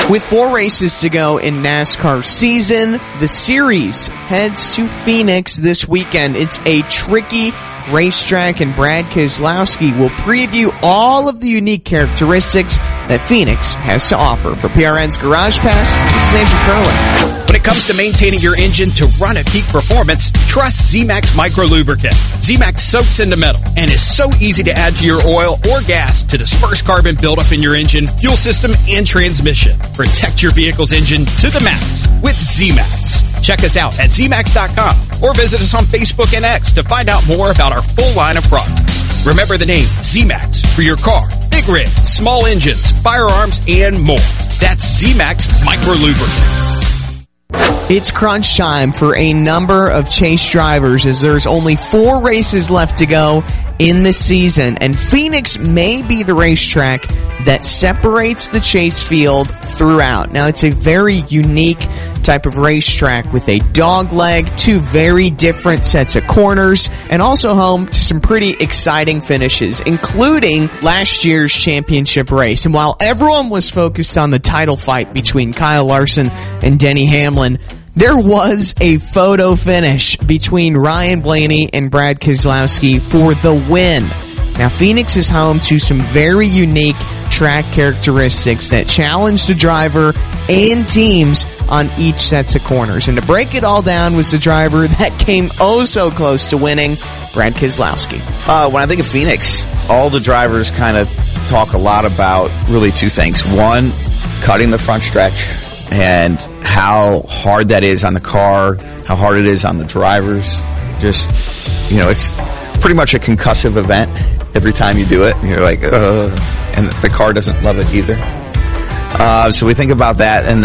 With 4 races to go in NASCAR season, the series heads to Phoenix this weekend. It's a tricky racetrack, and Brad Keselowski will preview all of the unique characteristics that Phoenix has to offer. For PRN's Garage Pass, this is Andrew Curlin. When it comes to maintaining your engine to run at peak performance, trust Z-Max Micro Lubricant. Z-Max soaks into metal and is so easy to add to your oil or gas to disperse carbon buildup in your engine, fuel system, and transmission. Protect your vehicle's engine to the max with Z-Max. Check us out at zmax.com or visit us on Facebook and X to find out more about our full line of products. Remember the name Z-Max for your car, big rigs, small engines, firearms, and more. That's Z-Max Micro Lubricant. It's crunch time for a number of Chase drivers as there's only 4 races left to go in the season, and Phoenix may be the racetrack that separates the Chase field throughout. Now, it's a very unique type of racetrack with a dog leg, 2 very different sets of corners, and also home to some pretty exciting finishes, including last year's championship race. And while everyone was focused on the title fight between Kyle Larson and Denny Hamlin, there was a photo finish between Ryan Blaney and Brad Keselowski for the win. Now, Phoenix is home to some very unique track characteristics that challenge the driver and teams on each sets of corners. And to break it all down was the driver that came oh so close to winning, Brad Keselowski. When I think of Phoenix, all the drivers kind of talk a lot about really 2 things. One, cutting the front stretch and how hard that is on the car, how hard it is on the drivers. Just, it's pretty much a concussive event every time you do it. You're like, and the car doesn't love it either. So we think about that. And